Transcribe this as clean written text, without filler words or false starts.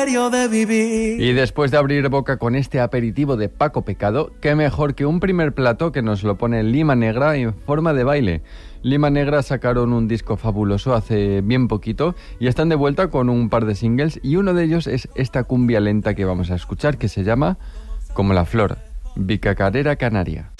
misterio de vivir. Y después de abrir boca con este aperitivo de Paco Pecado, qué mejor que un primer plato que nos lo pone Lima Negra en forma de baile. Lima Negra sacaron un disco fabuloso hace bien poquito y están de vuelta con un par de singles, y uno de ellos es esta cumbia lenta que vamos a escuchar, que se llama Como la flor, Bicacarera Canaria.